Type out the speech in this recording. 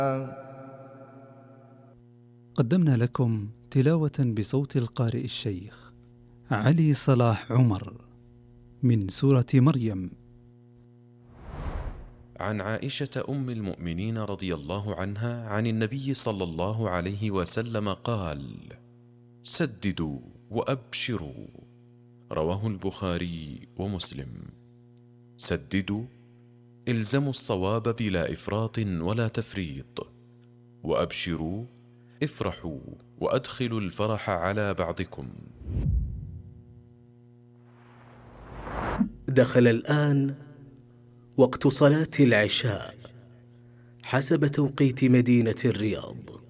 قدمنا لكم تلاوة بصوت القارئ الشيخ علي صلاح عمر من سورة مريم. عن عائشة أم المؤمنين رضي الله عنها عن النبي صلى الله عليه وسلم قال: سددوا وأبشروا. رواه البخاري ومسلم. سددوا، الزموا الصواب بلا إفراط ولا تفريط. وأبشروا، افرحوا وأدخلوا الفرح على بعضكم. دخل الآن وقت صلاة العشاء حسب توقيت مدينة الرياض.